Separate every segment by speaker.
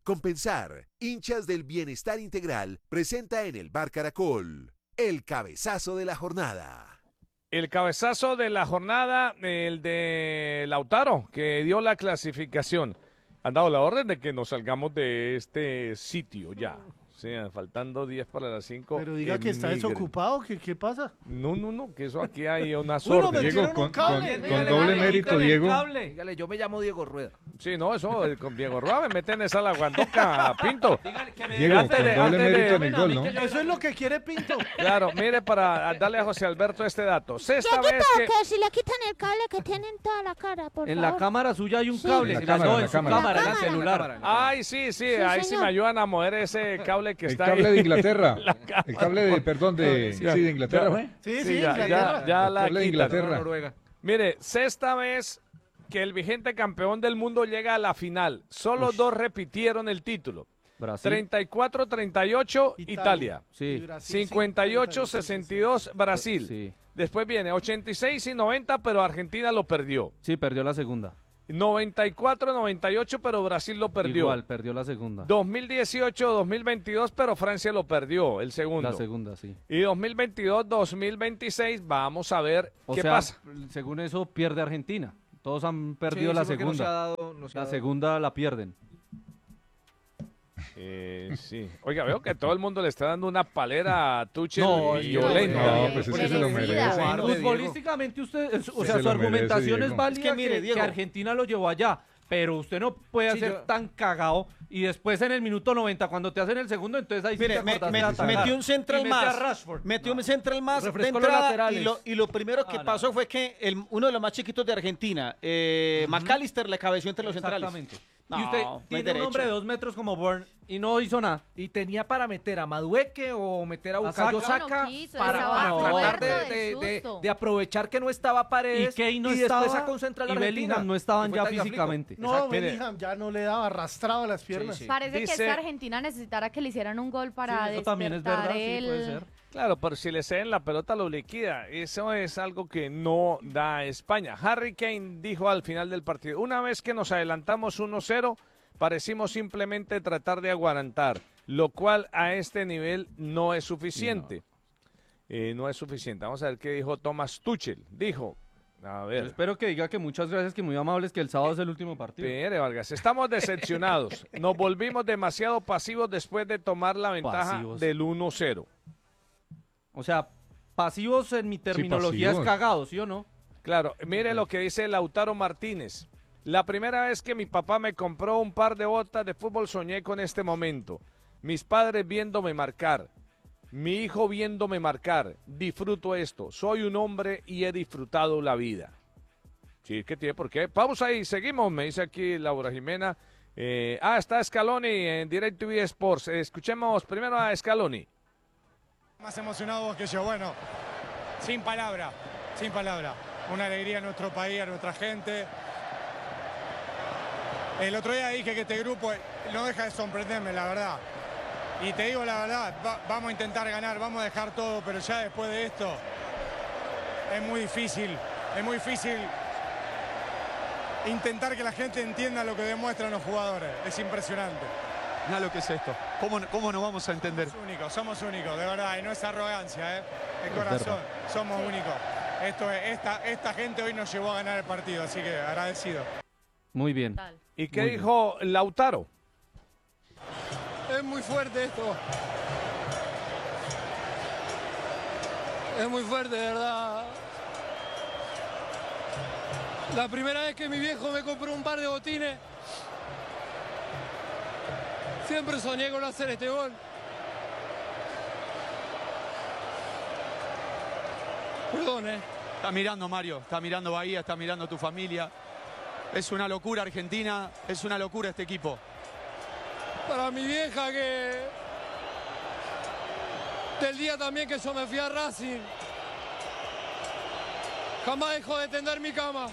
Speaker 1: Compensar, hinchas del bienestar integral, presenta en el Bar Caracol el cabezazo de la jornada.
Speaker 2: El cabezazo de la jornada, el de Lautaro, que dio la clasificación. Han dado la orden de que nos salgamos de este sitio ya. O sea, faltando 10 para las 5.
Speaker 3: Pero diga que está desocupado, ¿qué pasa?
Speaker 2: No, que eso aquí hay unas
Speaker 3: Bueno,
Speaker 2: órdenes.
Speaker 3: Diego,
Speaker 4: con doble mérito, Diego.
Speaker 5: Dígale, yo me llamo Diego Rueda.
Speaker 2: Sí, no, eso con Diego Rueda me meten esa la guandoca, Pinto.
Speaker 4: Diego, con doble mérito en el gol, ¿no?
Speaker 3: Eso es lo que quiere Pinto.
Speaker 2: Claro, mire, para darle a José Alberto este dato. Sexta vez que...
Speaker 6: que si le quitan el cable que tiene en toda la cara, por
Speaker 5: En
Speaker 6: favor.
Speaker 5: la cámara suya hay un cable.
Speaker 4: En la cámara,
Speaker 5: No,
Speaker 4: en
Speaker 5: en
Speaker 4: la
Speaker 5: su
Speaker 4: cámara.
Speaker 5: cámara, en el
Speaker 6: cámara.
Speaker 5: celular.
Speaker 2: Ay, sí, ahí sí
Speaker 6: señor.
Speaker 2: me ayudan a mover ese cable que
Speaker 4: El
Speaker 2: está
Speaker 4: cable
Speaker 2: ahí.
Speaker 4: de Inglaterra. El cable de, perdón, de Inglaterra, ¿fue?
Speaker 3: Sí,
Speaker 2: ya
Speaker 3: Inglaterra.
Speaker 2: la
Speaker 4: cable de
Speaker 2: quitan.
Speaker 4: Inglaterra.
Speaker 5: Noruega.
Speaker 2: Mire, sexta vez que el vigente campeón del mundo llega a la final. Solo dos repitieron el título.
Speaker 5: Brasil.
Speaker 2: 34-38 Italia.
Speaker 5: Sí.
Speaker 2: 58-62 Brasil.
Speaker 5: Sí.
Speaker 2: Después viene 86 y 90, pero Argentina lo perdió.
Speaker 5: Sí, perdió la segunda.
Speaker 2: 94-98, pero Brasil lo perdió.
Speaker 5: Igual, perdió la segunda.
Speaker 2: 2018-2022, pero Francia lo perdió, el segundo.
Speaker 5: La segunda, sí.
Speaker 2: Y 2022-2026, vamos a ver
Speaker 5: O
Speaker 2: qué
Speaker 5: sea,
Speaker 2: pasa.
Speaker 5: según eso, pierde Argentina. Todos han perdido
Speaker 7: Sí,
Speaker 5: la
Speaker 7: porque no se ha
Speaker 5: segunda.
Speaker 7: dado- no se ha
Speaker 5: La
Speaker 7: dado.
Speaker 5: segunda la pierden.
Speaker 2: Sí. Oiga, veo que todo el mundo le está dando una palera a Tuchel
Speaker 5: No,
Speaker 2: violenta.
Speaker 4: No, pues es que se lo merece.
Speaker 5: Futbolísticamente usted, o
Speaker 4: Se
Speaker 5: sea,
Speaker 4: lo
Speaker 5: su
Speaker 4: merece,
Speaker 5: argumentación es
Speaker 4: Diego.
Speaker 5: válida
Speaker 7: Es que mire,
Speaker 5: que
Speaker 7: Diego.
Speaker 5: Argentina lo llevó allá, pero usted no puede
Speaker 7: Sí,
Speaker 5: ser
Speaker 7: yo-
Speaker 5: tan cagado y después en el minuto 90, cuando te hacen el segundo, entonces ahí sí
Speaker 7: Mire,
Speaker 5: te acordaste de atacar.
Speaker 7: metió un central
Speaker 5: Y mete a
Speaker 7: más.
Speaker 5: Rashford.
Speaker 7: Metió un central más de
Speaker 5: Refrescó los
Speaker 7: entrada
Speaker 5: laterales.
Speaker 7: y lo primero que
Speaker 5: Ah, no.
Speaker 7: pasó fue que uno de los más chiquitos de Argentina, McAllister, le cabeció entre los centrales.
Speaker 5: Exactamente.
Speaker 7: No,
Speaker 5: y usted
Speaker 7: no hay
Speaker 5: tiene un
Speaker 7: derecho.
Speaker 5: hombre de 2 metros como Bourne y no hizo nada.
Speaker 8: Y tenía para meter a Madueque o meter a Bukayo
Speaker 5: Saka.
Speaker 8: Saka
Speaker 6: No quiso,
Speaker 8: para
Speaker 6: estaba
Speaker 8: tratar
Speaker 6: muerto
Speaker 8: de,
Speaker 6: del susto.
Speaker 8: de aprovechar que no estaba Paredes
Speaker 5: Y Kane no
Speaker 8: después
Speaker 5: estaba
Speaker 8: sacó un central
Speaker 5: y
Speaker 8: Argentina.
Speaker 5: Bellingham no estaban
Speaker 8: que fue
Speaker 5: ya
Speaker 8: Tagliafico.
Speaker 5: físicamente.
Speaker 3: No,
Speaker 2: Mire.
Speaker 3: Bellingham ya no le daba, arrastraba las piernas.
Speaker 7: sí.
Speaker 6: Parece que
Speaker 2: Dice-
Speaker 6: esta Argentina necesitara que le hicieran un gol para
Speaker 5: Eso también es verdad,
Speaker 6: despertar
Speaker 5: sí, puede
Speaker 6: el...
Speaker 5: ser.
Speaker 2: Claro, pero si le ceden la pelota lo liquida. Eso es algo que no da España. Harry Kane dijo al final del partido, una vez que nos adelantamos 1-0, parecimos simplemente tratar de aguantar, lo cual a este nivel no es suficiente. No es suficiente. Vamos a ver qué dijo Thomas Tuchel. Dijo, a
Speaker 5: Yo
Speaker 2: ver,
Speaker 5: espero que diga que muchas gracias, que muy amables, que el sábado es el último partido.
Speaker 2: Pere Vargas, estamos decepcionados. Nos volvimos demasiado pasivos después de tomar la ventaja
Speaker 5: Pasivos.
Speaker 2: del 1-0.
Speaker 5: O sea, pasivos en mi terminología es
Speaker 4: pasivos.
Speaker 5: cagados, ¿sí o no?
Speaker 2: Claro, mire lo que dice Lautaro Martínez. La primera vez que mi papá me compró un par de botas de fútbol soñé con este momento. Mis padres viéndome marcar. Mi hijo viéndome marcar. Disfruto esto. Soy un hombre y he disfrutado la vida. Sí, ¿qué tiene por qué? Pausa y seguimos, me dice aquí Laura Jimena. Está Scaloni en DirecTV Sports. Escuchemos primero a Scaloni.
Speaker 9: Más emocionado vos que yo. Bueno, sin palabra, sin palabra. Una alegría a nuestro país, a nuestra gente. El otro día dije que este grupo no deja de sorprenderme, la verdad. Y te digo la verdad, vamos a intentar ganar, vamos a dejar todo, pero ya después de esto es muy difícil intentar que la gente entienda lo que demuestran los jugadores. Es impresionante.
Speaker 10: Mira lo que es esto. ¿Cómo no vamos a entender?
Speaker 9: Somos únicos, de verdad, y no es arrogancia, de corazón, somos únicos. Esta gente hoy nos llevó a ganar el partido, así que agradecido.
Speaker 5: Muy bien.
Speaker 6: Tal.
Speaker 2: ¿Y qué
Speaker 5: Muy
Speaker 2: dijo Lautaro?
Speaker 9: Es muy fuerte esto. Es muy fuerte, de verdad. La primera vez que mi viejo me compró un par de botines, siempre soñé con hacer este gol. Perdón,
Speaker 10: Está mirando Mario, está mirando Bahía, está mirando tu familia. Es una locura Argentina, es una locura este equipo.
Speaker 9: Para mi vieja que... Del día también que yo me fui a Racing. Jamás dejó de tender mi cama.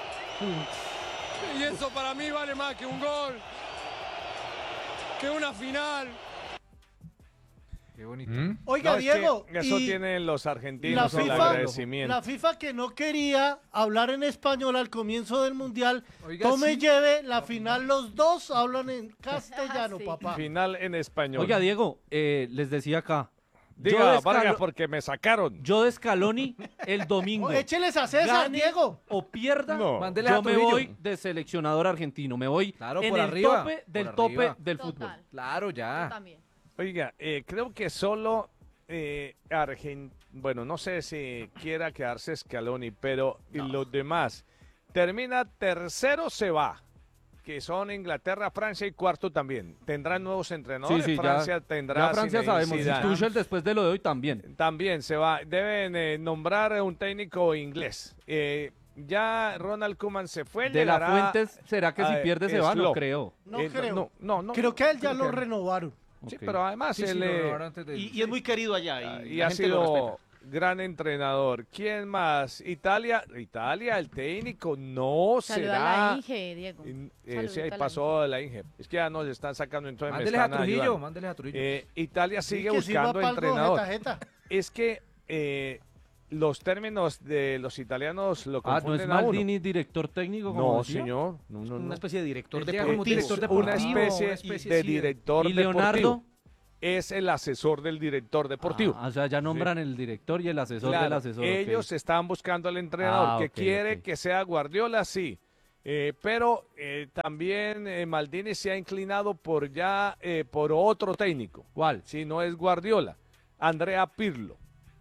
Speaker 9: Y eso para mí vale más que un gol. Que una final.
Speaker 8: Qué bonito.
Speaker 3: Oiga,
Speaker 2: No, es
Speaker 3: Diego,
Speaker 2: que eso
Speaker 3: y
Speaker 2: tienen los
Speaker 3: la
Speaker 2: argentinos, el
Speaker 3: FIFA,
Speaker 2: agradecimiento.
Speaker 3: la FIFA que no quería hablar en español al comienzo del Mundial,
Speaker 8: Oiga,
Speaker 3: tome
Speaker 8: sí.
Speaker 3: lleve, la final los dos hablan en castellano,
Speaker 6: Sí.
Speaker 3: papá.
Speaker 2: Final en español.
Speaker 5: Oiga, Diego, les decía acá.
Speaker 2: Diga,
Speaker 5: de
Speaker 2: Vargas,
Speaker 5: Scalo-
Speaker 2: porque me sacaron.
Speaker 5: Yo de Scaloni el domingo.
Speaker 3: Écheles a César,
Speaker 5: Gane
Speaker 3: Diego.
Speaker 5: o pierda,
Speaker 2: No.
Speaker 8: Mándele
Speaker 5: yo
Speaker 8: a
Speaker 5: me
Speaker 8: Trujillo.
Speaker 5: voy de seleccionador argentino. Me voy
Speaker 8: Claro,
Speaker 5: en
Speaker 8: por
Speaker 5: el
Speaker 8: arriba,
Speaker 5: tope
Speaker 8: por
Speaker 5: del
Speaker 8: arriba.
Speaker 5: tope del
Speaker 6: Total.
Speaker 5: fútbol.
Speaker 8: Claro,
Speaker 6: Yo
Speaker 8: ya.
Speaker 6: también.
Speaker 2: Oiga, creo que solo bueno, no sé si quiera quedarse Scaloni, pero los demás. Termina tercero, se va. Que son Inglaterra, Francia y cuarto también. Tendrán nuevos entrenadores.
Speaker 5: Sí,
Speaker 2: Francia
Speaker 5: ya
Speaker 2: tendrá.
Speaker 5: Francia
Speaker 2: Zinedine
Speaker 5: sabemos. Y
Speaker 2: Zidane.
Speaker 5: Tuchel después de lo de hoy también.
Speaker 2: También se va. Deben nombrar un técnico inglés. Ya Ronald Koeman se fue.
Speaker 5: De la
Speaker 2: llegará,
Speaker 5: Fuentes, ¿será que si pierde se va? No
Speaker 2: Klopp.
Speaker 5: creo.
Speaker 3: No creo.
Speaker 2: No,
Speaker 3: Creo que a él ya
Speaker 2: creo
Speaker 3: lo
Speaker 2: que-
Speaker 3: renovaron.
Speaker 2: Sí,
Speaker 5: Ok.
Speaker 2: pero además
Speaker 8: Sí, sí,
Speaker 2: él
Speaker 8: lo renovaron antes de-
Speaker 7: Y es muy querido allá.
Speaker 2: y
Speaker 7: la
Speaker 2: ha
Speaker 7: gente lo
Speaker 2: sido
Speaker 7: respeta.
Speaker 2: gran entrenador. ¿Quién más? Italia, el técnico no
Speaker 6: Saluda a
Speaker 2: será.
Speaker 6: la Inge, Diego.
Speaker 2: Sí,
Speaker 6: Saludito
Speaker 2: ahí
Speaker 6: a la
Speaker 2: pasó la Inge. Es que ya nos están sacando, entonces me
Speaker 8: Mándeles a
Speaker 2: están
Speaker 8: Trujillo,
Speaker 2: ayudando.
Speaker 8: mándeles a Trujillo.
Speaker 2: Italia sigue
Speaker 3: Que sirva
Speaker 2: buscando
Speaker 3: pa' algo,
Speaker 2: entrenador.
Speaker 3: jeta.
Speaker 2: Es que los términos de los italianos lo
Speaker 5: Ah, ¿no es
Speaker 2: confunden a uno.
Speaker 5: Maldini director técnico? como
Speaker 2: No,
Speaker 5: decía?
Speaker 2: señor. No.
Speaker 7: Una especie de director
Speaker 8: Él llega
Speaker 7: deportivo.
Speaker 8: como director
Speaker 2: Es
Speaker 8: deportivo,
Speaker 2: una especie,
Speaker 8: una especie,
Speaker 2: de
Speaker 8: sí,
Speaker 2: director
Speaker 5: ¿Y Leonardo?
Speaker 2: deportivo. Es el asesor del director deportivo.
Speaker 5: O sea, ya nombran el director y el asesor del
Speaker 2: Claro,
Speaker 5: asesor.
Speaker 2: ellos
Speaker 5: ok.
Speaker 2: están buscando al entrenador que
Speaker 5: Ok,
Speaker 2: quiere
Speaker 5: ok.
Speaker 2: que sea Guardiola, sí. Pero también Maldini se ha inclinado por otro técnico.
Speaker 5: ¿Cuál?
Speaker 2: Si no es Guardiola, Andrea Pirlo.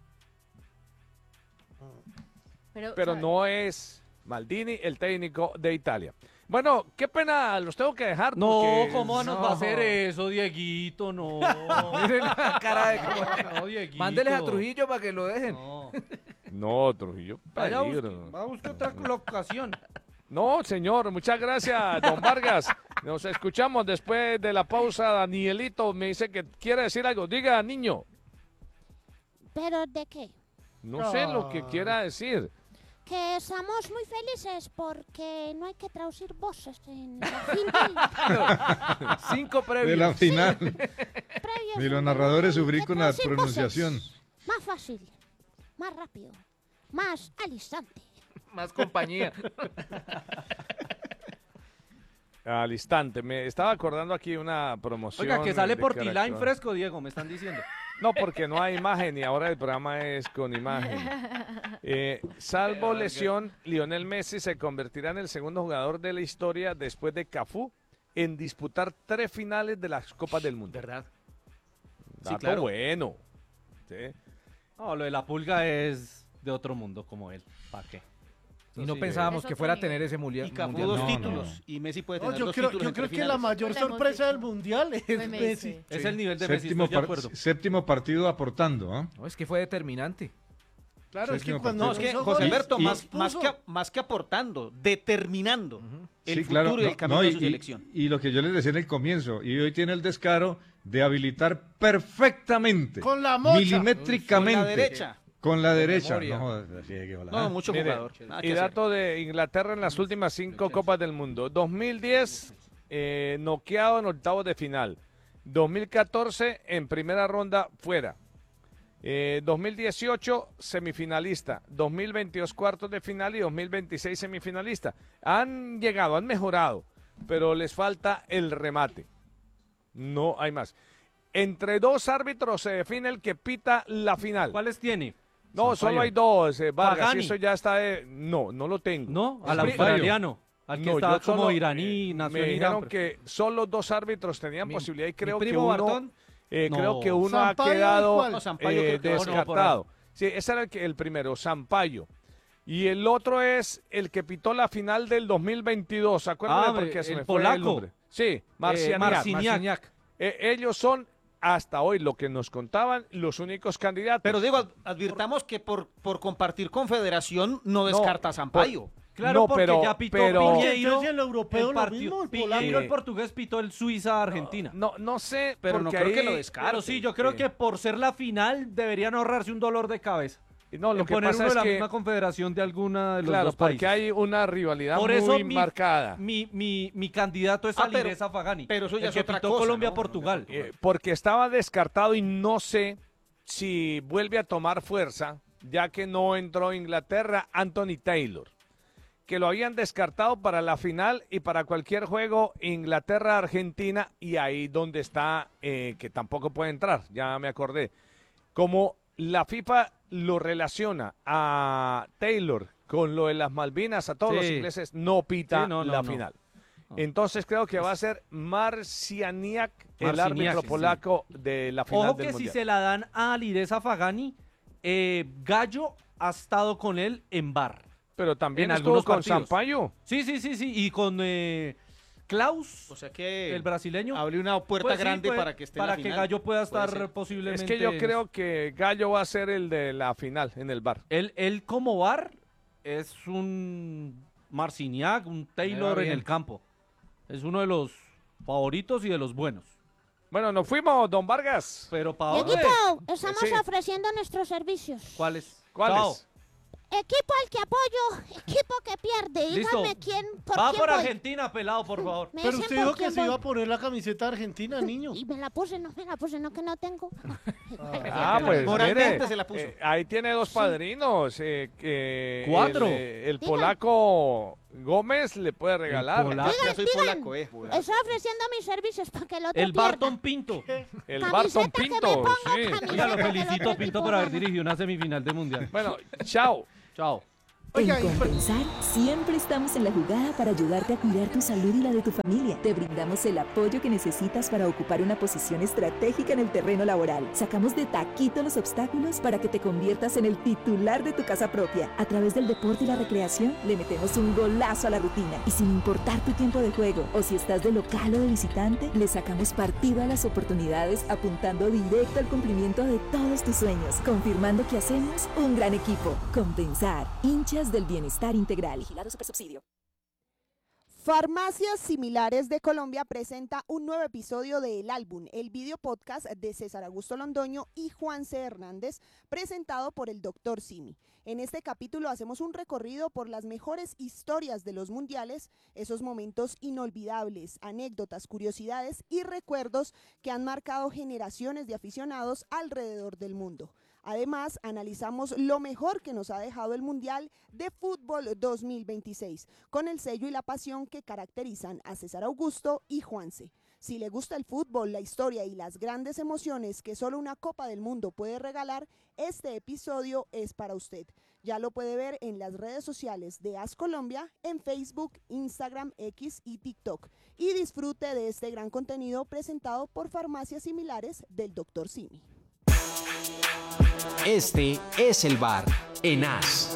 Speaker 2: Pero
Speaker 6: ¿sabe?
Speaker 2: no es Maldini el técnico de Italia. Bueno, qué pena, los tengo que dejar.
Speaker 5: No,
Speaker 2: porque-
Speaker 5: ¿cómo nos va a hacer eso, Dieguito? No.
Speaker 8: Miren la cara de
Speaker 5: No, Dieguito.
Speaker 8: Mándeles a Trujillo para que lo dejen.
Speaker 5: No.
Speaker 2: No, Trujillo,
Speaker 5: Vaya
Speaker 2: peligro.
Speaker 5: va a buscar otra colocación.
Speaker 2: No, señor, muchas gracias, don Vargas. Nos escuchamos después de la pausa. Danielito me dice que quiere decir algo. Diga, niño.
Speaker 6: ¿Pero de qué?
Speaker 2: No sé lo que quiera decir.
Speaker 6: Que estamos muy felices porque no hay que traducir voces en la final.
Speaker 8: 5 previos.
Speaker 4: De la final.
Speaker 6: Previos,
Speaker 4: Y los
Speaker 6: no
Speaker 4: narradores
Speaker 6: hay
Speaker 4: sufrí
Speaker 6: que
Speaker 4: con la
Speaker 6: traducir
Speaker 4: pronunciación.
Speaker 6: voces. Más fácil, más rápido, más al instante.
Speaker 8: Más compañía.
Speaker 2: Al instante. Me estaba acordando aquí una promoción.
Speaker 5: Oiga, que sale
Speaker 2: de
Speaker 5: por
Speaker 2: que era
Speaker 5: T-Line
Speaker 2: actual.
Speaker 5: fresco, Diego, me están diciendo.
Speaker 2: No, porque no hay imagen y ahora el programa es con imagen. Salvo lesión, Lionel Messi se convertirá en el segundo jugador de la historia después de Cafú en disputar 3 finales de las Copas del Mundo.
Speaker 7: ¿Verdad?
Speaker 2: Dato
Speaker 7: claro.
Speaker 2: bueno. Sí.
Speaker 5: No, lo de la pulga es de otro mundo como él. ¿Para qué?
Speaker 8: Y no
Speaker 5: Sí,
Speaker 8: pensábamos
Speaker 6: Es
Speaker 8: que
Speaker 6: otro
Speaker 8: fuera a
Speaker 6: nivel.
Speaker 8: tener ese mundial.
Speaker 7: Y Cafú
Speaker 8: mundial.
Speaker 7: dos
Speaker 4: No,
Speaker 7: títulos.
Speaker 4: no.
Speaker 7: Y Messi puede
Speaker 3: No,
Speaker 7: tener
Speaker 3: yo
Speaker 7: dos
Speaker 3: creo,
Speaker 7: títulos
Speaker 3: yo
Speaker 7: entre
Speaker 3: creo que la
Speaker 7: finales.
Speaker 3: mayor
Speaker 6: Pues la hemos
Speaker 3: sorpresa
Speaker 6: dicho.
Speaker 3: del Mundial es
Speaker 6: Fue Messi.
Speaker 3: Messi.
Speaker 5: Es el nivel de Messi, estoy de acuerdo.
Speaker 4: Séptimo partido aportando, ¿ah?
Speaker 8: No, es que fue determinante.
Speaker 3: Claro, es que
Speaker 4: Séptimo
Speaker 3: cuando
Speaker 7: No, es que
Speaker 3: hizo
Speaker 7: José
Speaker 3: goles,
Speaker 7: Alberto,
Speaker 4: y-
Speaker 7: más que aportando, determinando el
Speaker 4: Sí,
Speaker 7: futuro
Speaker 4: claro.
Speaker 7: y el camino
Speaker 4: No,
Speaker 7: de su selección.
Speaker 4: y lo que yo les decía en el comienzo, y hoy tiene el descaro de habilitar perfectamente,
Speaker 3: Con la mocha.
Speaker 4: milimétricamente,
Speaker 7: Con la derecha.
Speaker 4: Con la derecha.
Speaker 8: memoria.
Speaker 4: No, jodas, así hay que volar.
Speaker 7: No, mucho
Speaker 2: Mire,
Speaker 7: jugador. Nada que
Speaker 2: y
Speaker 7: hacer.
Speaker 2: dato de Inglaterra en las últimas 5 Copas del Mundo. 2010, noqueado en octavos de final. 2014, en primera ronda, fuera. 2018, semifinalista. 2022, cuartos de final. Y 2026, semifinalista. Han llegado, han mejorado, pero les falta el remate. No hay más. Entre 2 árbitros se define el que pita la final.
Speaker 5: ¿Cuáles tiene?
Speaker 2: No,
Speaker 5: Sampaio.
Speaker 2: solo hay 2, Vargas.
Speaker 5: Pagani.
Speaker 2: Eso ya está No lo tengo.
Speaker 5: No, al
Speaker 4: Sampaio.
Speaker 5: australiano. Al que
Speaker 2: No,
Speaker 5: estaba
Speaker 2: yo solo,
Speaker 5: como iraní, nació
Speaker 2: me
Speaker 5: en
Speaker 2: dijeron
Speaker 5: Irán.
Speaker 2: que solo 2 árbitros tenían posibilidad y creo que
Speaker 8: primo
Speaker 2: uno,
Speaker 8: Bartón.
Speaker 5: No.
Speaker 2: creo que uno ha
Speaker 3: Sampaio,
Speaker 2: quedado
Speaker 3: ¿cuál?
Speaker 7: No, Sampaio creo que no,
Speaker 2: descartado. Sí, ese era el primero, Sampaio. Y el otro es el que pitó la final del 2022. Acuérdame
Speaker 5: Ah,
Speaker 2: porque se
Speaker 5: el
Speaker 2: me fue el
Speaker 5: polaco.
Speaker 2: nombre. Sí, Marciniak.
Speaker 5: Marciniak.
Speaker 2: Ellos son, hasta hoy, lo que nos contaban, los únicos candidatos.
Speaker 7: Pero digo, advirtamos que por compartir confederación no descarta a Sampaio.
Speaker 5: Claro,
Speaker 2: No,
Speaker 5: porque
Speaker 2: pero-
Speaker 5: ya pitó
Speaker 2: pero-
Speaker 5: Piñeiro.
Speaker 3: Entonces, el europeo
Speaker 5: el
Speaker 3: lo
Speaker 5: partido-
Speaker 3: mismo, el
Speaker 5: Piñeiro,
Speaker 3: polaco.
Speaker 5: el portugués, pitó el Suiza-Argentina.
Speaker 2: No sé,
Speaker 7: Pero no
Speaker 2: porque
Speaker 7: creo que
Speaker 2: ahí-
Speaker 7: lo descarte.
Speaker 5: Claro, sí, yo creo que por ser la final deberían ahorrarse un dolor de cabeza.
Speaker 2: No, lo que
Speaker 5: poner
Speaker 2: pasa
Speaker 5: uno
Speaker 2: es
Speaker 5: de la
Speaker 2: que
Speaker 5: misma confederación de alguna de los
Speaker 2: claro,
Speaker 5: dos países.
Speaker 2: porque hay una rivalidad
Speaker 5: Por
Speaker 2: muy
Speaker 5: eso
Speaker 2: marcada.
Speaker 5: Mi candidato es Alireza Fagani.
Speaker 7: Pero eso ya
Speaker 5: el
Speaker 7: es
Speaker 5: que
Speaker 7: otra
Speaker 5: pitó
Speaker 7: cosa,
Speaker 5: Colombia-Portugal.
Speaker 2: Porque estaba descartado y no sé si vuelve a tomar fuerza, ya que no entró Inglaterra, Anthony Taylor, que lo habían descartado para la final y para cualquier juego Inglaterra-Argentina, y ahí donde está, que tampoco puede entrar, ya me acordé. Como la FIFA lo relaciona a Taylor con lo de las Malvinas, a todos los ingleses, no pita la final. Entonces creo que va a ser Marciniak, el árbitro polaco de la final
Speaker 5: Ojo
Speaker 2: del
Speaker 5: que
Speaker 2: Mundial.
Speaker 5: si se la dan a Alireza Fagani, Gallo ha estado con él en bar.
Speaker 2: Pero también
Speaker 5: en
Speaker 2: estuvo
Speaker 5: algunos
Speaker 2: con
Speaker 5: partidos.
Speaker 2: Sampaio.
Speaker 5: Sí, y con Klaus,
Speaker 7: o sea que
Speaker 5: el brasileño.
Speaker 7: Abre una puerta
Speaker 5: Pues sí,
Speaker 7: grande
Speaker 5: pues,
Speaker 7: para que esté en
Speaker 5: para
Speaker 7: la
Speaker 5: que
Speaker 7: final.
Speaker 5: Gallo pueda
Speaker 7: Puede
Speaker 5: estar
Speaker 7: ser.
Speaker 5: posiblemente.
Speaker 2: Es que yo creo que Gallo va a ser el de la final en el bar.
Speaker 5: Él como bar es un Marciniak, un Taylor en
Speaker 8: bien.
Speaker 5: el campo. Es uno de los favoritos y de los buenos.
Speaker 2: Bueno, nos fuimos, don Vargas.
Speaker 5: Pero ¿para dónde?
Speaker 6: Equipo, estamos
Speaker 2: Sí.
Speaker 6: ofreciendo nuestros servicios.
Speaker 5: ¿Cuáles?
Speaker 2: ¿Cuáles?
Speaker 5: Chao.
Speaker 6: Equipo al que apoyo, equipo que pierde.
Speaker 5: Listo.
Speaker 6: Díganme quién, por
Speaker 5: Va
Speaker 6: quién
Speaker 5: por
Speaker 6: voy.
Speaker 5: Argentina, pelado, por favor.
Speaker 6: Me
Speaker 3: Pero
Speaker 6: dicen
Speaker 3: usted
Speaker 6: por
Speaker 3: dijo que
Speaker 6: quién
Speaker 3: se iba
Speaker 6: voy.
Speaker 3: a poner la camiseta de Argentina, niño.
Speaker 6: Y me la puse, no que no tengo.
Speaker 2: Pues
Speaker 7: Moralmente
Speaker 2: mire,
Speaker 7: se la puso.
Speaker 2: ahí tiene dos padrinos.
Speaker 5: Cuatro.
Speaker 2: El
Speaker 6: Diga.
Speaker 2: polaco Gómez le puede regalar.
Speaker 5: polaco.
Speaker 7: Ya soy
Speaker 6: digan.
Speaker 7: polaco,
Speaker 6: Estoy ofreciendo mis servicios para que el otro
Speaker 5: El
Speaker 6: pierda.
Speaker 5: Barton Pinto.
Speaker 2: El
Speaker 6: Camiseta
Speaker 2: Barton
Speaker 6: que me
Speaker 2: Pinto.
Speaker 6: ponga,
Speaker 2: Sí.
Speaker 6: camiseta.
Speaker 5: Oiga, lo
Speaker 6: que el
Speaker 5: felicito
Speaker 6: otro
Speaker 5: a Pinto
Speaker 6: equipo
Speaker 5: por haber
Speaker 6: gane.
Speaker 5: dirigido una semifinal de mundial.
Speaker 2: Bueno, chao.
Speaker 5: Chao.
Speaker 3: Oiga,
Speaker 11: En Compensar siempre estamos en la jugada para ayudarte a cuidar tu salud y la de tu familia. Te brindamos el apoyo que necesitas para ocupar una posición estratégica en el terreno laboral. Sacamos de taquito los obstáculos para que te conviertas en el titular de tu casa propia. A través del deporte y la recreación le metemos un golazo a la rutina. Y sin importar tu tiempo de juego o si estás de local o de visitante, le sacamos partido a las oportunidades apuntando directo al cumplimiento de todos tus sueños, confirmando que hacemos un gran equipo. Compensar, hinchas del bienestar integral. Vigilado Supersubsidio.
Speaker 12: Farmacias Similares de Colombia presenta un nuevo episodio de El Álbum, el video podcast de César Augusto Londoño y Juanse Hernández, presentado por el Dr. Simi. En este capítulo hacemos un recorrido por las mejores historias de los mundiales, esos momentos inolvidables, anécdotas, curiosidades y recuerdos que han marcado generaciones de aficionados alrededor del mundo. Además, analizamos lo mejor que nos ha dejado el Mundial de Fútbol 2026, con el sello y la pasión que caracterizan a César Augusto y Juanse. Si le gusta el fútbol, la historia y las grandes emociones que solo una Copa del Mundo puede regalar, este episodio es para usted. Ya lo puede ver en las redes sociales de AS Colombia, en Facebook, Instagram, X y TikTok. Y disfrute de este gran contenido presentado por Farmacias Similares del Dr. Simi.
Speaker 13: Este es el bar en AS.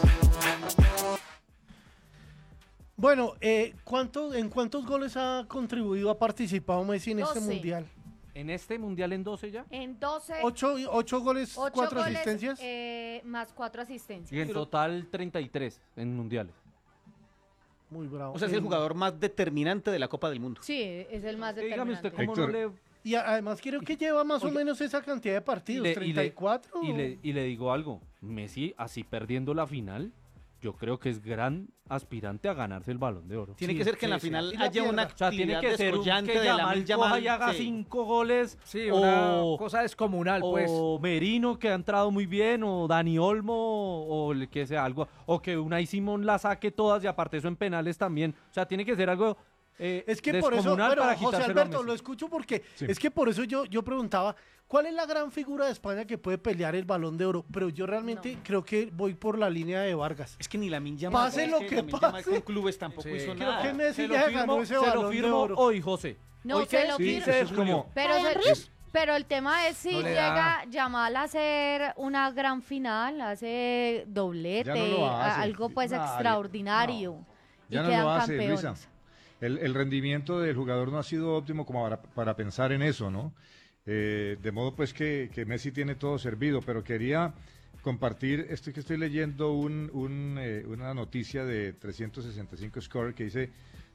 Speaker 3: Bueno, ¿en cuántos goles ha contribuido, ha participado Messi en este
Speaker 14: 12.
Speaker 3: mundial?
Speaker 5: ¿En este mundial en 12 ya?
Speaker 14: En 12.
Speaker 3: 8 goles,
Speaker 14: 8
Speaker 3: 4
Speaker 14: goles,
Speaker 3: asistencias.
Speaker 14: más 4 asistencias.
Speaker 5: Y en total 33 en mundiales.
Speaker 3: Muy bravo.
Speaker 7: O sea, es el jugador más determinante de la Copa del Mundo.
Speaker 14: Sí, es el más
Speaker 5: Dígame
Speaker 14: determinante.
Speaker 5: usted cómo no le...
Speaker 3: Y además creo que lleva más o
Speaker 5: Oiga,
Speaker 3: menos esa cantidad de partidos,
Speaker 5: y
Speaker 3: 34.
Speaker 5: Y le digo algo, Messi así perdiendo la final, yo creo que es gran aspirante a ganarse el Balón de Oro.
Speaker 7: Tiene que ser que en la final
Speaker 3: Y la
Speaker 7: haya una
Speaker 3: pierda.
Speaker 5: O sea, tiene
Speaker 7: actividad
Speaker 5: que ser un
Speaker 7: descollante
Speaker 5: que
Speaker 7: de la
Speaker 5: Yamal
Speaker 7: Yamal.
Speaker 5: coja y haga
Speaker 7: Sí.
Speaker 5: 5 goles.
Speaker 8: Sí, una cosa descomunal, pues.
Speaker 5: O Merino, que ha entrado muy bien, o Dani Olmo, o el que sea algo, o que Unai Simón la saque todas y aparte eso en penales también. O sea, tiene que ser algo
Speaker 3: Es que por eso,
Speaker 5: descomunal
Speaker 3: bueno,
Speaker 5: para
Speaker 3: José
Speaker 5: quitárselo a
Speaker 3: Alberto,
Speaker 5: Messi.
Speaker 3: lo escucho porque
Speaker 4: Sí.
Speaker 3: es que por eso yo preguntaba, ¿cuál es la gran figura de España que puede pelear el Balón de Oro? Pero yo realmente creo que voy por la línea de Vargas.
Speaker 7: Es que ni la Yamal.
Speaker 3: Pase lo que pase.
Speaker 7: Con clubes tampoco
Speaker 8: Sí.
Speaker 7: hizo
Speaker 3: Creo
Speaker 7: nada.
Speaker 3: que Messi
Speaker 5: Se lo
Speaker 3: ya
Speaker 5: firmo,
Speaker 3: ganó ese
Speaker 5: se lo
Speaker 3: Balón de
Speaker 5: firmo
Speaker 3: Oro.
Speaker 5: hoy, José.
Speaker 14: No,
Speaker 3: ¿Hoy
Speaker 14: se
Speaker 3: qué?
Speaker 14: lo
Speaker 4: Sí,
Speaker 14: firmo.
Speaker 4: es como...
Speaker 14: Pero el tema es si
Speaker 8: No le
Speaker 14: llega Yamal a hacer una gran final, hace doblete,
Speaker 4: Ya no lo hace.
Speaker 14: algo pues
Speaker 4: No,
Speaker 14: extraordinario.
Speaker 4: Ya
Speaker 14: y
Speaker 4: no
Speaker 14: quedan
Speaker 4: lo hace,
Speaker 14: campeones.
Speaker 4: Luisa. El rendimiento del jugador no ha sido óptimo como para pensar en eso, ¿no? De modo pues que Messi tiene todo servido, pero quería compartir, estoy leyendo una noticia de 365 Score que dice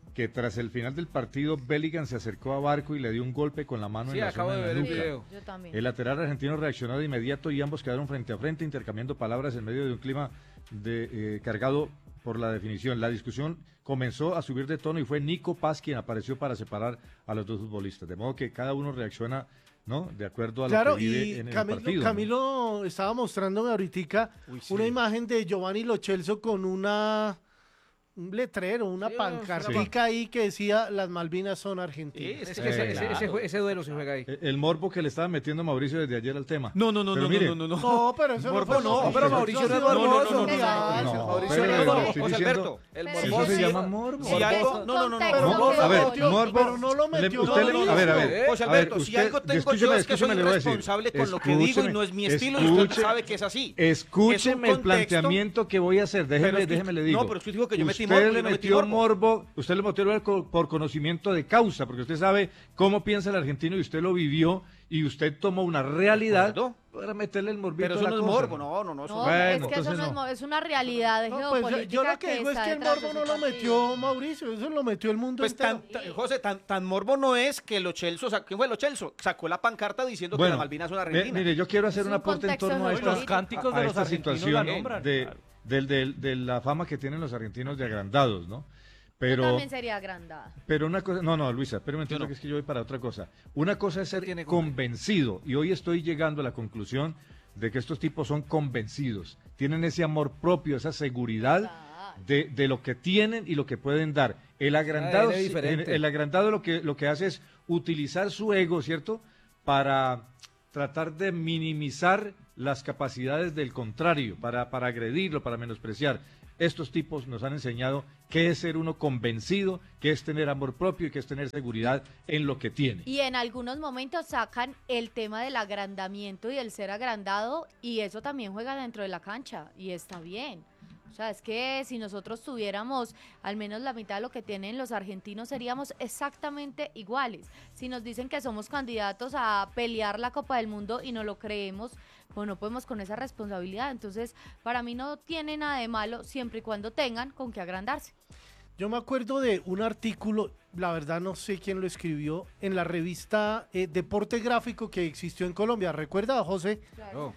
Speaker 4: que tras el final del partido Bellingham se acercó a Barco y le dio un golpe con la mano en la
Speaker 8: acabo
Speaker 4: zona
Speaker 8: de
Speaker 4: de la
Speaker 8: ver el
Speaker 4: nuca.
Speaker 8: video.
Speaker 14: Yo también.
Speaker 4: El lateral argentino reaccionó de inmediato y ambos quedaron frente a frente intercambiando palabras en medio de un clima cargado por la definición. La discusión comenzó a subir de tono y fue Nico Paz quien apareció para separar a los dos futbolistas, de modo que cada uno reacciona, ¿no?, de acuerdo a lo que vive en el partido.
Speaker 3: Camilo estaba mostrándome ahorita una imagen de Giovanni Lo Celso con un letrero, una pancartica ahí que decía las Malvinas son argentinas.
Speaker 8: Ese duelo se juega ahí.
Speaker 4: El morbo que le estaba metiendo Mauricio desde ayer al tema.
Speaker 8: No,
Speaker 3: No, pero eso
Speaker 8: morbo no, pero Mauricio no es morboso.
Speaker 4: Mauricio
Speaker 8: José Alberto, el
Speaker 4: morboso se llama morbo.
Speaker 8: Si algo,
Speaker 4: a ver, morbo,
Speaker 3: pero no lo metió.
Speaker 4: A ver,
Speaker 7: José Alberto, si algo tengo yo es que soy responsable con lo que digo y no es mi estilo y usted sabe que es así.
Speaker 4: Escúcheme el planteamiento que voy a hacer, déjeme le digo.
Speaker 7: No, pero usted dijo que yo metí
Speaker 4: Usted le metió morbo, usted le metió por conocimiento de causa, porque usted sabe cómo piensa el argentino y usted lo vivió y usted tomó una realidad para meterle el morbito.
Speaker 7: Pero eso
Speaker 4: a la
Speaker 7: no es
Speaker 4: cosa.
Speaker 7: morbo, no.
Speaker 14: No,
Speaker 4: Bueno,
Speaker 14: es que eso no es una realidad geopolítica.
Speaker 3: Yo lo que digo es que el
Speaker 14: está
Speaker 3: morbo
Speaker 14: detrás
Speaker 3: no
Speaker 14: de
Speaker 3: lo
Speaker 14: ese
Speaker 3: metió Mauricio, eso lo metió el mundo
Speaker 7: Pues
Speaker 3: entero.
Speaker 7: José, tan morbo no es que Lo Celso, ¿quién fue Lo Celso? Sacó la pancarta diciendo que las Malvinas son argentinas.
Speaker 4: Mire, yo quiero hacer un aporte en torno a
Speaker 5: los cánticos de los
Speaker 4: esta
Speaker 5: argentinos
Speaker 4: situación
Speaker 5: la nombran.
Speaker 4: de la fama que tienen los argentinos de agrandados, ¿no? Pero
Speaker 14: también sería agrandada.
Speaker 4: Pero una cosa, no, Luisa, pero me entiendo que es que yo voy para otra cosa. Una cosa es ser convencido, y hoy estoy llegando a la conclusión de que estos tipos son convencidos, tienen ese amor propio, esa seguridad de lo que tienen y lo que pueden dar. El agrandado lo que hace es utilizar su ego, ¿cierto?, para tratar de minimizar las capacidades del contrario, para agredirlo, para menospreciar. Estos tipos nos han enseñado qué es ser uno convencido, qué es tener amor propio y qué es tener seguridad en lo que tiene.
Speaker 14: Y en algunos momentos sacan el tema del agrandamiento y el ser agrandado, y eso también juega dentro de la cancha, y está bien. O sea, es que si nosotros tuviéramos al menos la mitad de lo que tienen los argentinos, seríamos exactamente iguales. Si nos dicen que somos candidatos a pelear la Copa del Mundo y no lo creemos, pues no podemos con esa responsabilidad. Entonces, para mí no tiene nada de malo siempre y cuando tengan con qué agrandarse.
Speaker 3: Yo me acuerdo de un artículo, la verdad no sé quién lo escribió, en la revista Deporte Gráfico que existió en Colombia. ¿Recuerda, José?
Speaker 8: Claro.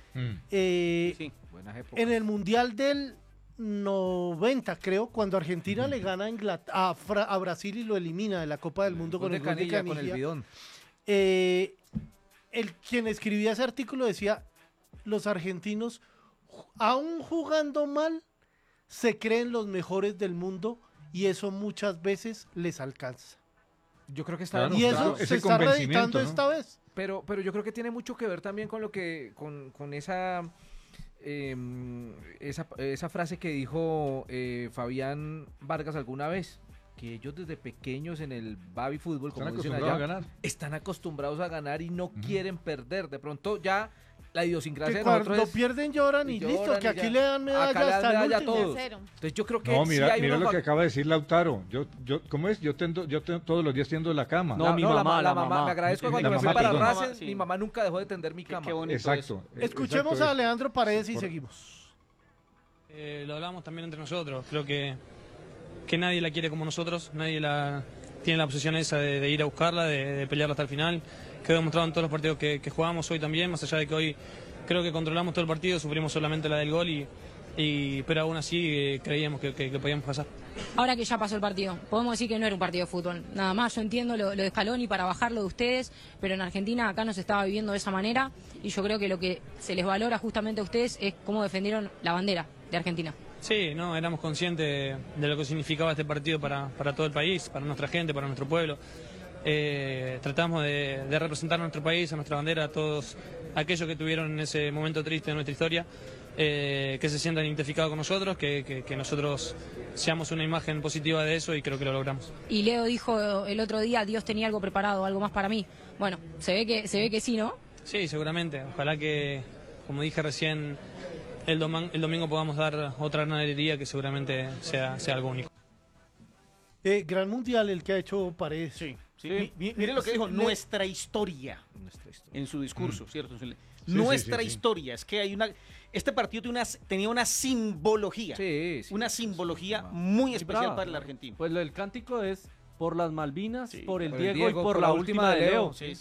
Speaker 3: Sí,
Speaker 8: buenas épocas.
Speaker 3: En el Mundial del 90, creo, cuando Argentina le gana a Brasil y lo elimina de la Copa del Mundo con el gol de Canilla.
Speaker 8: Con el bidón.
Speaker 3: Quien escribía ese artículo decía, los argentinos, aún jugando mal, se creen los mejores del mundo y eso muchas veces les alcanza.
Speaker 8: Yo creo que está
Speaker 3: y eso se está reeditando, ¿no?, esta vez.
Speaker 8: Pero yo creo que tiene mucho que ver también con lo que con esa frase que dijo Fabián Vargas alguna vez, que ellos desde pequeños en el baby fútbol, como dicen allá, están acostumbrados a ganar y no quieren perder. De pronto ya la idiosincrasia de nosotros
Speaker 3: cuando pierden lloran y listo, que aquí le dan medalla hasta el último.
Speaker 8: Entonces yo creo que
Speaker 4: mira lo que acaba de decir Lautaro. ¿Cómo es? Yo todos los días tiendo la cama.
Speaker 8: No, mi mamá. Me agradezco cuando me fui para Racing, mi mamá nunca dejó de tender mi cama.
Speaker 7: Qué bonito.
Speaker 4: Exacto.
Speaker 3: Escuchemos a Leandro Paredes y seguimos.
Speaker 15: Lo hablamos también entre nosotros. Creo que nadie la quiere como nosotros, nadie tiene la obsesión esa de ir a buscarla, de pelearla hasta el final. Quedó demostrado en todos los partidos que jugamos hoy también, más allá de que hoy creo que controlamos todo el partido, sufrimos solamente la del gol, pero aún así creíamos que podíamos pasar.
Speaker 16: Ahora que ya pasó el partido, podemos decir que no era un partido de fútbol, nada más. Yo entiendo lo de Scaloni para bajarlo de ustedes, pero en Argentina acá no se estaba viviendo de esa manera y yo creo que lo que se les valora justamente a ustedes es cómo defendieron la bandera de Argentina.
Speaker 15: Sí, no, éramos conscientes de lo que significaba este partido para todo el país, para nuestra gente, para nuestro pueblo. Tratamos de representar a nuestro país, a nuestra bandera, a todos aquellos que tuvieron en ese momento triste de nuestra historia, que se sientan identificados con nosotros, que nosotros seamos una imagen positiva de eso y creo que lo logramos.
Speaker 16: Y Leo dijo el otro día, Dios tenía algo preparado, algo más para mí. Bueno, se ve que sí, ¿no?
Speaker 15: Sí, seguramente. Ojalá que, como dije recién, el domingo podamos dar otra gran alegría que seguramente sea algo único.
Speaker 3: Gran mundial el que ha hecho Paredes.
Speaker 7: Sí. Mire lo que dijo, nuestra historia, en su discurso, ¿cierto? Nuestra historia, es que este partido tenía una simbología, una simbología muy especial para el argentino.
Speaker 5: Pues lo del cántico es por las Malvinas, por el Diego y por la última de Leo.
Speaker 7: Sí.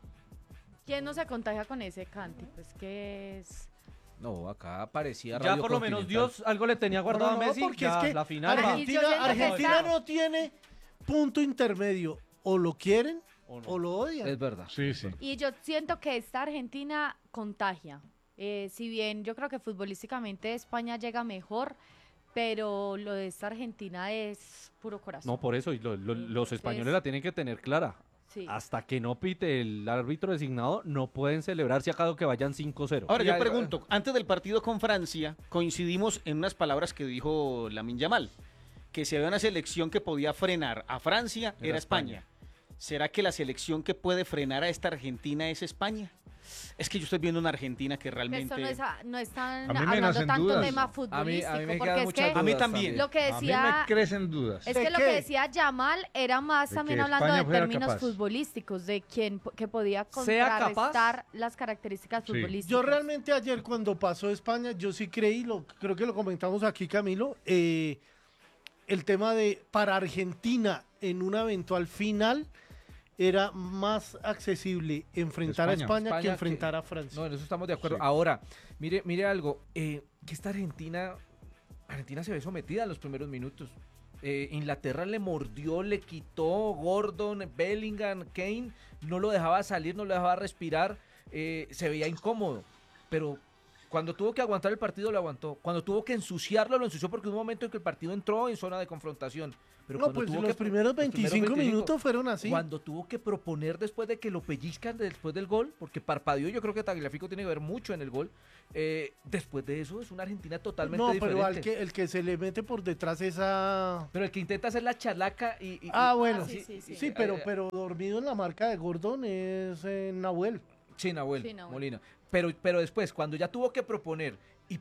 Speaker 14: ¿Quién no se contagia con ese cántico? Pues que es...
Speaker 8: No, acá parecía
Speaker 5: Ya por lo menos Dios algo le tenía guardado a Messi,
Speaker 3: porque
Speaker 5: ya,
Speaker 3: es que
Speaker 5: la final.
Speaker 3: Argentina no tiene punto intermedio. O lo quieren o lo odian.
Speaker 8: Es verdad.
Speaker 4: Sí.
Speaker 14: Y yo siento que esta Argentina contagia. Si bien yo creo que futbolísticamente España llega mejor, pero lo de esta Argentina es puro corazón.
Speaker 5: No, por eso, y los españoles la tienen que tener clara.
Speaker 14: Sí.
Speaker 5: Hasta que no pite el árbitro designado, no pueden celebrar si acaso que vayan 5-0.
Speaker 7: Ahora, yo pregunto, antes del partido con Francia, coincidimos en unas palabras que dijo Lamine Yamal, que si había una selección que podía frenar a Francia, era España. ¿Será que la selección que puede frenar a esta Argentina es España? Es que yo estoy viendo una Argentina que realmente...
Speaker 14: Esto no están
Speaker 4: A mí me
Speaker 14: hablando
Speaker 4: nacen
Speaker 14: tanto
Speaker 4: dudas.
Speaker 14: tema futbolístico,
Speaker 8: A mí me
Speaker 14: porque
Speaker 8: quedan
Speaker 14: es
Speaker 8: muchas
Speaker 14: que
Speaker 8: dudas
Speaker 7: a mí también.
Speaker 14: lo que
Speaker 4: A mí
Speaker 14: decía...
Speaker 4: me crecen dudas.
Speaker 14: Es que lo que decía Yamal era más
Speaker 4: De
Speaker 14: también
Speaker 4: que
Speaker 14: hablando
Speaker 4: España
Speaker 14: de
Speaker 4: fuera
Speaker 14: términos
Speaker 4: capaz.
Speaker 14: futbolísticos, de quién que podía
Speaker 5: Sea capaz.
Speaker 14: contrarrestar las características futbolísticas.
Speaker 3: Yo realmente ayer cuando pasó España, yo sí creí, creo que lo comentamos aquí, Camilo, el tema de para Argentina en una eventual final era más accesible enfrentar a España que enfrentar a Francia.
Speaker 8: No, en eso estamos de acuerdo.
Speaker 3: Sí.
Speaker 8: Ahora, mire algo, que esta Argentina se ve sometida en los primeros minutos. Inglaterra le mordió, le quitó Gordon, Bellingham, Kane, no lo dejaba salir, no lo dejaba respirar, se veía incómodo, pero cuando tuvo que aguantar el partido lo aguantó, cuando tuvo que ensuciarlo lo ensució porque hubo un momento en que el partido entró en zona de confrontación. Pero
Speaker 3: no, pues los primeros 25 minutos fueron así.
Speaker 8: Cuando tuvo que proponer después de que lo pellizcan después del gol, porque parpadeó, yo creo que Tagliafico tiene que ver mucho en el gol, después de eso es una Argentina totalmente diferente.
Speaker 3: No, pero el que se le mete por detrás esa...
Speaker 8: Pero el que intenta hacer la chalaca y
Speaker 3: bueno,
Speaker 8: sí,
Speaker 3: pero dormido en la marca de Gordon es Nahuel.
Speaker 8: Sí, Nahuel Molina. Pero después, cuando ya tuvo que proponer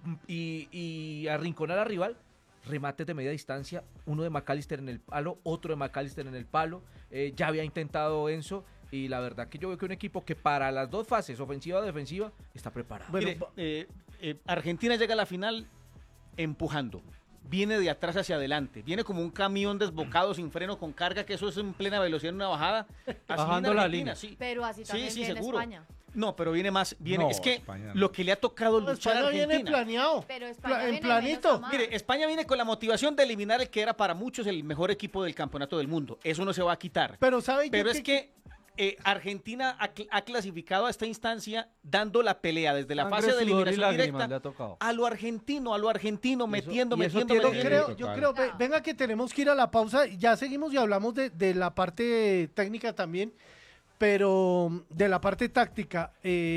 Speaker 8: y arrinconar al rival, remates de media distancia, uno de McAllister en el palo, otro de McAllister en el palo, ya había intentado Enzo, y la verdad que yo veo que un equipo que para las dos fases, ofensiva o defensiva, está preparado.
Speaker 7: Bueno, Argentina llega a la final empujando, viene de atrás hacia adelante, viene como un camión desbocado sin freno con carga, que eso es en plena velocidad en una bajada,
Speaker 5: bajando la línea.
Speaker 7: Sí.
Speaker 14: Pero así también viene
Speaker 7: seguro.
Speaker 14: España.
Speaker 7: No, pero viene más,
Speaker 4: No,
Speaker 7: es que
Speaker 4: España no.
Speaker 7: lo que le ha tocado luchar a Argentina.
Speaker 3: Viene planeado,
Speaker 14: Pero España
Speaker 3: en
Speaker 14: viene
Speaker 3: planito.
Speaker 14: menos a más.
Speaker 7: Mire, España viene con la motivación de eliminar el que era para muchos el mejor equipo del campeonato del mundo. Eso no se va a quitar.
Speaker 3: Pero ¿sabe
Speaker 7: Pero es que Argentina ha clasificado a esta instancia dando la pelea desde la fase de eliminación directa a lo argentino, metiendo.
Speaker 3: Yo creo, venga que tenemos que ir a la pausa, ya seguimos y hablamos de la parte técnica también, pero de la parte táctica,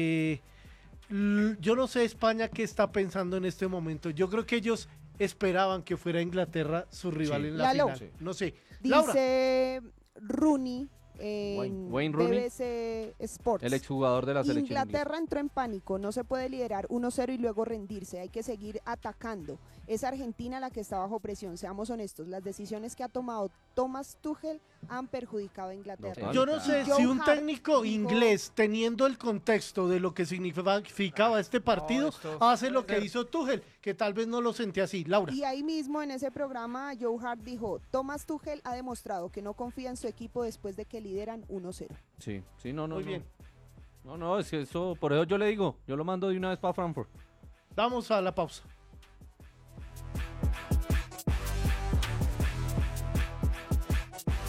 Speaker 3: yo no sé España qué está pensando en este momento. Yo creo que ellos esperaban que fuera Inglaterra su rival en la final. No sé.
Speaker 12: Dice Rooney
Speaker 5: Wayne Rooney,
Speaker 12: BBC Sports.
Speaker 5: el exjugador de la selección
Speaker 12: Inglaterra entró en pánico, no se puede liderar 1-0 y luego rendirse, hay que seguir atacando. Es Argentina la que está bajo presión, seamos honestos, las decisiones que ha tomado Thomas Tuchel han perjudicado a Inglaterra.
Speaker 3: Yo no sé si un técnico inglés, teniendo el contexto de lo que significaba este partido, hace lo que hizo Tuchel, que tal vez no lo sentía así. Laura.
Speaker 12: Y ahí mismo en ese programa Joe Hart dijo, Thomas Tuchel ha demostrado que no confía en su equipo después de que lideran 1-0.
Speaker 5: Sí, no.
Speaker 3: Muy bien.
Speaker 5: No, es que eso, por eso yo le digo, yo lo mando de una vez para Frankfurt.
Speaker 3: Vamos a la pausa.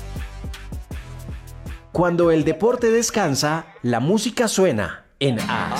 Speaker 13: Cuando el deporte descansa, la música suena en AS.